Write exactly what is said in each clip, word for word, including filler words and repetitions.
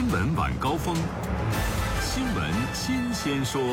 闻晚高峰，新闻新鲜说。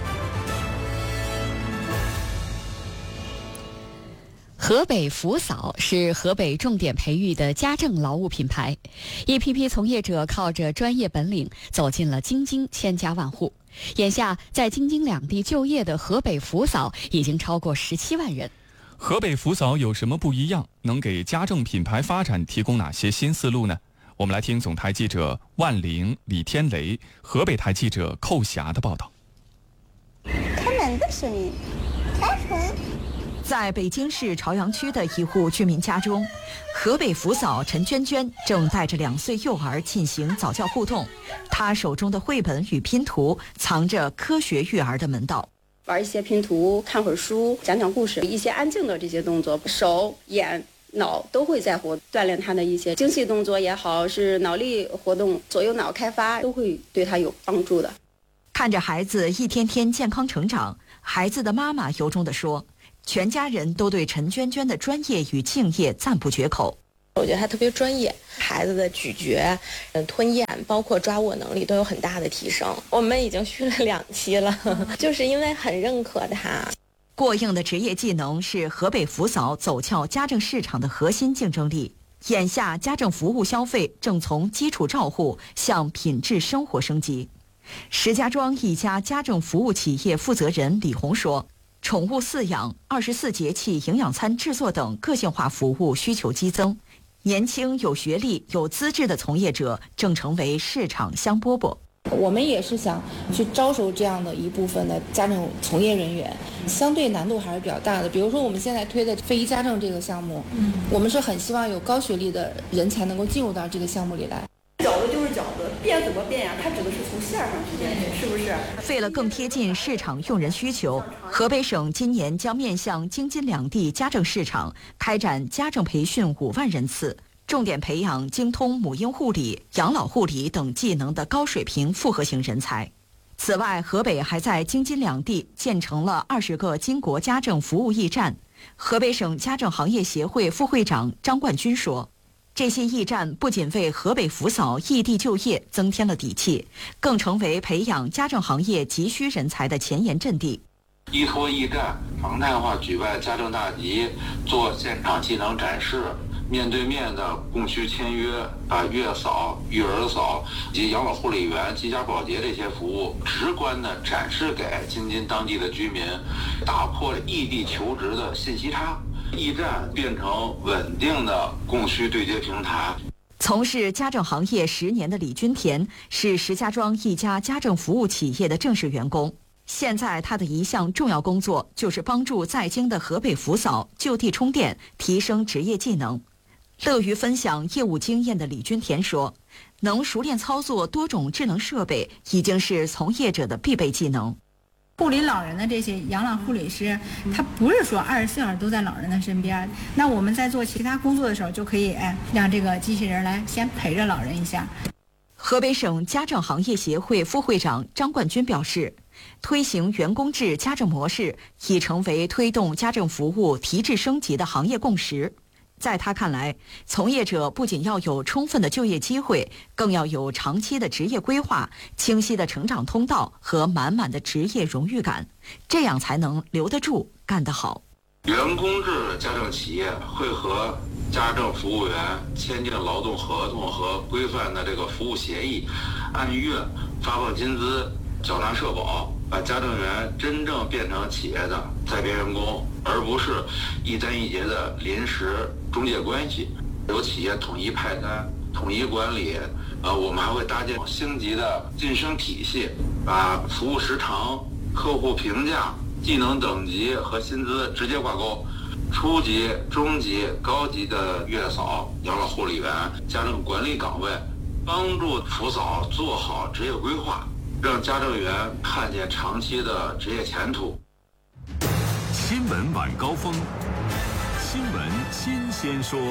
河北福嫂是河北重点培育的家政劳务品牌，一批批从业者靠着专业本领走进了京津千家万户。眼下，在京津两地就业的河北福嫂已经超过十七万人。 河北福嫂有什么不一样？能给家政品牌发展提供哪些新思路呢？我们来听总台记者万玲、李天雷、河北台记者寇霞的报道。 开门的声音，开门。 在北京市朝阳区的一户居民家中，河北福嫂陈娟娟正带着两岁幼儿进行早教互动。她手中的绘本与拼图藏着科学育儿的门道。 玩一些拼图，看会儿书，讲讲故事，一些安静的这些动作，手、眼、脑都会在活，锻炼他的一些精细动作也好，是脑力活动、左右脑开发，都会对他有帮助的。 看着孩子一天天健康成长，孩子的妈妈由衷地说，全家人都对陈娟娟的专业与敬业赞不绝口。 我觉得她特别专业，孩子的咀嚼、嗯吞咽，包括抓握能力都有很大的提升。我们已经续了两期了，就是因为很认可她。 过硬的职业技能是河北福嫂走俏家政市场的核心竞争力。眼下，家政服务消费正从基础照护向品质生活升级。石家庄一家家政服务企业负责人李红说，宠物饲养、二十四节气营养餐制作等个性化服务需求激增，年轻、有学历、有资质的从业者正成为市场香饽饽。 我们也是想去招收这样的一部分的家政从业人员，相对难度还是比较大的。比如说我们现在推的非遗家政这个项目，嗯，我们是很希望有高学历的人才能够进入到这个项目里来。 饺子就是饺子，变怎么变呀？它指的是从馅上去变，是不是？ 为了更贴近市场用人需求，河北省今年将面向京津两地家政市场开展家政培训五万人次，重点培养精通母婴护理、养老护理等技能的高水平复合型人才。此外，河北还在京津两地建成了二十个金国家政服务驿站。河北省家政行业协会副会长张冠军说，这些驿站不仅为河北福嫂异地就业增添了底气，更成为培养家政行业急需人才的前沿阵地。 依托驿站常态化举办家政大集，做现场技能展示，面对面的供需签约，把月嫂、育儿嫂及养老护理员、居家保洁这些服务直观地展示给京津当地的居民，打破异地求职的信息差。驿站变成稳定的供需对接平台。 从事家政行业十年的李君田是石家庄一家家政服务企业的正式员工。现在他的一项重要工作就是帮助在京的河北福嫂就地充电，提升职业技能。乐于分享业务经验的李君田说，能熟练操作多种智能设备已经是从业者的必备技能。 护理老人的这些养老护理师，他不是说二十四小时都在老人的身边，那我们在做其他工作的时候，就可以哎让这个机器人来先陪着老人一下。 河北省家政行业协会副会长张冠军表示，推行员工制家政模式已成为推动家政服务提质升级的行业共识。在他看来，从业者不仅要有充分的就业机会，更要有长期的职业规划、清晰的成长通道和满满的职业荣誉感，这样才能留得住、干得好。 员工制家政企业会和家政服务员签订劳动合同和规范的这个服务协议，按月发放薪资、缴纳社保，把家政员真正变成企业的在编员工，而不是一单一节的临时中介关系。由企业统一派单、统一管理。呃，我们还会搭建星级的晋升体系，把服务时长、客户评价、技能等级和薪资直接挂钩。初级、中级、高级的月嫂、养老护理员、家政管理岗位，帮助福嫂做好职业规划，让家政员看见长期的职业前途。 新闻晚高峰，新闻新鲜说。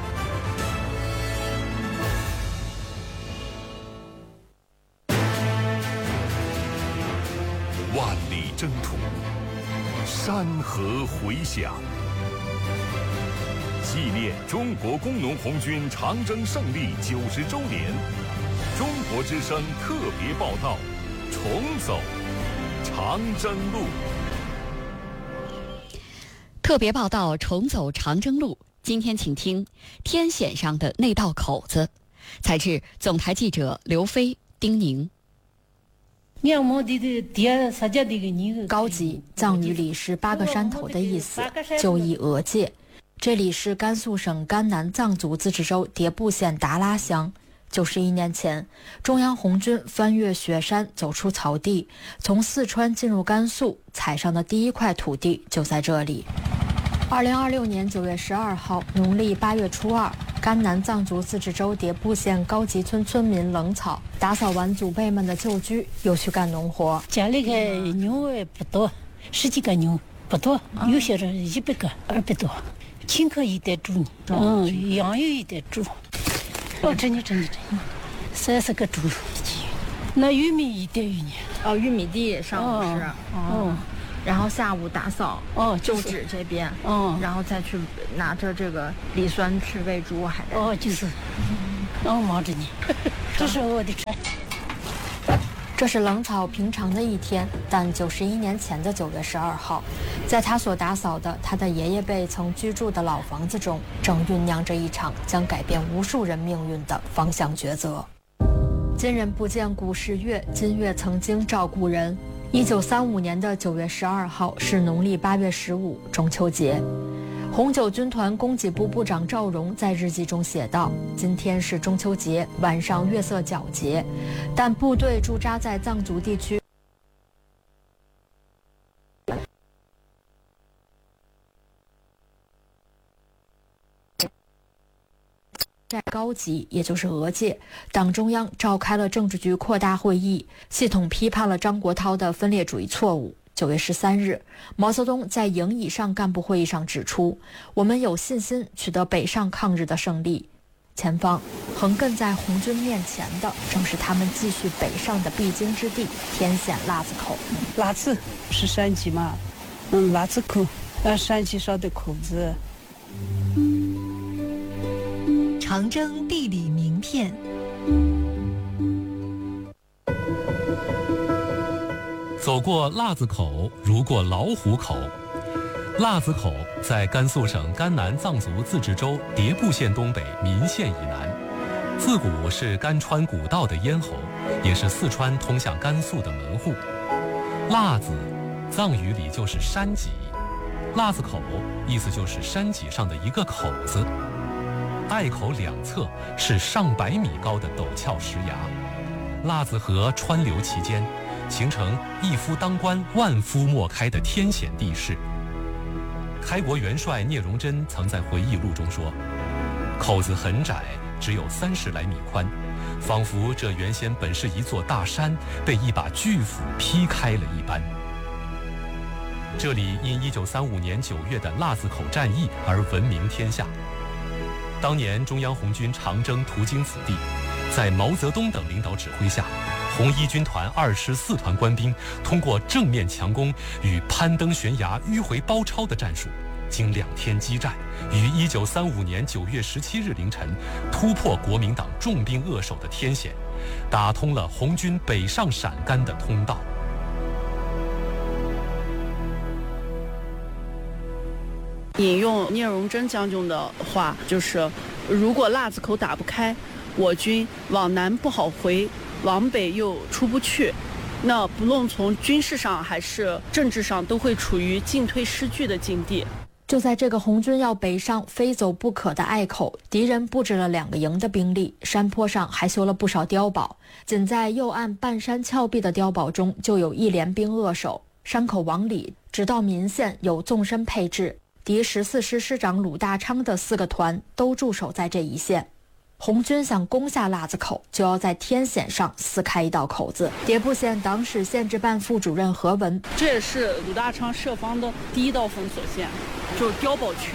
万里征途，山河回响。纪念中国工农红军长征胜利九十周年， 中国之声特别报道，重走长征路。 特别报道，重走长征路。今天请听天险上的那道口子，采自总台记者刘飞、丁宁。 高级藏语里是八个山头的意思，就译额界。这里是甘肃省甘南藏族自治州迭部县达拉乡。九十一年前，中央红军翻越雪山，走出草地，从四川进入甘肃，踩上的第一块土地就在这里。二零二六年九月十二号，农历八月初二，甘南藏族自治州迭部县高级村村民冷草打扫完祖辈们的旧居，又去干农活。 家里的牛也不多，十几个牛不多，有些人一百个、二百多，亲可一点猪，嗯，羊有一点猪。哦，真的真的真的，三十个猪。那玉米一点玉米。 哦，玉米地上午是，哦。哦然后下午打扫哦， 旧址这边， 哦， 然后再去拿着这个锂酸去喂猪，还得哦，就是，哦，忙着呢，这是我的车。 这是冷草平常的一天，但九十一年前的九月十二号，在他所打扫的他的爷爷辈曾居住的老房子中，正酝酿着一场将改变无数人命运的方向抉择。今人不见古时月，今月曾经照顾人。一九三五年的九月十二号是农历八月十五，中秋节。红九军团供给部部长赵荣在日记中写道：“今天是中秋节，晚上月色皎洁，但部队驻扎在藏族地区。”在高级，也就是额界，党中央召开了政治局扩大会议，系统批判了张国焘的分裂主义错误。九月十三日，毛泽东在营以上干部会议上指出，我们有信心取得北上抗日的胜利。前方横亘在红军面前的，正是他们继续北上的必经之地——天险腊子口。 腊子是山鸡嘛？嗯，腊子口，呃，山鸡上的口子。 长征地理名片。 走过腊子口，如过老虎口。腊子口在甘肃省甘南藏族自治州迭部县东北岷县以南，自古是甘川古道的咽喉，也是四川通向甘肃的门户。腊子，藏语里就是山脊，腊子口意思就是山脊上的一个口子。隘口两侧是上百米高的陡峭石崖，腊子河川流其间，形成一夫当关万夫莫开的天险地势。开国元帅聂荣臻曾在回忆录中说，口子很窄，只有三十来米宽，仿佛这原先本是一座大山，被一把巨斧劈开了一般。这里因一九三五年九月的腊子口战役而闻名天下。当年中央红军长征途经此地，在毛泽东等领导指挥下，红一军团二十四团官兵通过正面强攻与攀登悬崖迂回包抄的战术，经两天激战，于一九三五年九月十七日凌晨突破国民党重兵扼守的天险，打通了红军北上陕甘的通道。 引用聂荣臻将军的话，就是如果腊子口打不开，我军往南不好回，往北又出不去，那不论从军事上还是政治上都会处于进退失据的境地。 就在这个红军要北上非走不可的隘口，敌人布置了两个营的兵力，山坡上还修了不少碉堡，仅在右岸半山峭壁的碉堡中就有一连兵扼守。山口往里直到岷县有纵深配置，敌十四师师长鲁大昌的四个团都驻守在这一线。红军想攻下腊子口，就要在天险上撕开一道口子。迭部县党史县治办副主任何文， 这也是鲁大昌设防的第一道封锁线，就是碉堡群。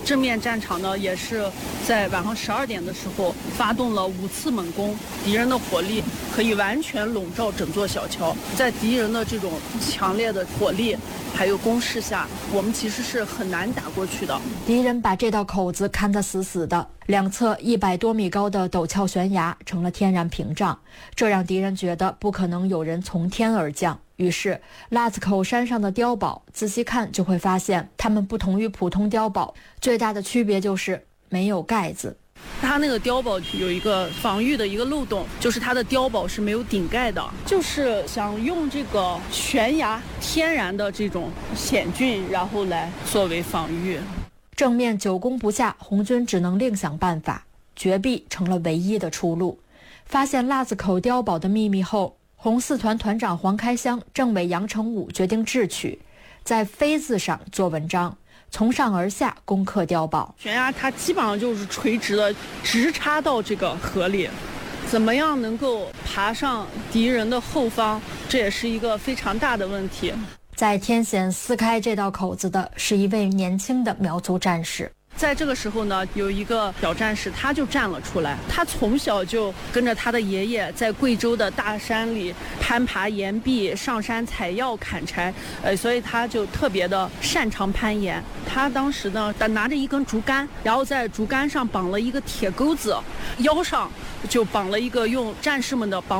正面战场呢，也是在晚上十二点的时候发动了五次猛攻，敌人的火力可以完全笼罩整座小桥。在敌人的这种强烈的火力还有攻势下，我们其实是很难打过去的。 敌人把这道口子看得死死的，两侧一百多米高的陡峭悬崖成了天然屏障，这让敌人觉得不可能有人从天而降。于是辣子口山上的碉堡仔细看就会发现，它们不同于普通碉堡，最大的区别就是没有盖子。 它那个碉堡有一个防御的一个漏洞，就是它的碉堡是没有顶盖的，就是想用这个悬崖天然的这种险峻，然后来作为防御。 正面久攻不下，红军只能另想办法，绝壁成了唯一的出路。发现辣子口碉堡的秘密后，红四团团长黄开湘、政委杨成武决定智取，在飞字上做文章，从上而下攻克碉堡。 悬崖它基本上就是垂直的，直插到这个河里，怎么样能够爬上敌人的后方，这也是一个非常大的问题。 在天险撕开这道口子的是一位年轻的苗族战士。 在这个时候呢，有一个小战士他就站了出来，他从小就跟着他的爷爷在贵州的大山里攀爬岩壁，上山采药砍柴，呃，所以他就特别的擅长攀岩。他当时呢拿着一根竹竿，然后在竹竿上绑了一个铁钩子，腰上就绑了一个用战士们的绑